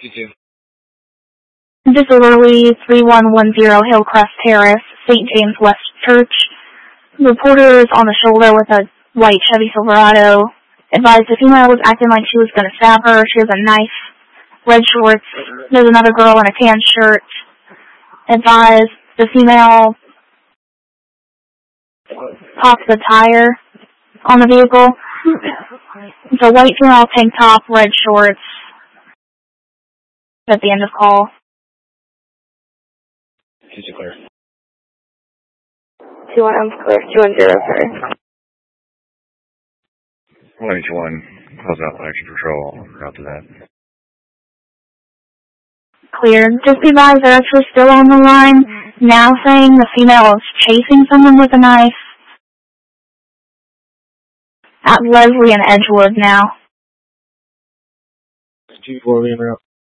You too. Disorderly 3110 Hillcrest Terrace, St. James West Church. Reporter is on the shoulder with a white Chevy Silverado. Advised the female was acting like she was going to stab her. She has a knife, red shorts. There's another girl in a tan shirt. Advised the female popped the tire on the vehicle. It's a white female, tank top, red shorts. At the end of call. She's clear. 21 clear. 210 clear. 181, close out action patrol, after that. Clear. Just be advised they're actually still on the line, now saying the female is chasing someone with a knife. At Leslie and Edgewood now. 2-4, we interrupt.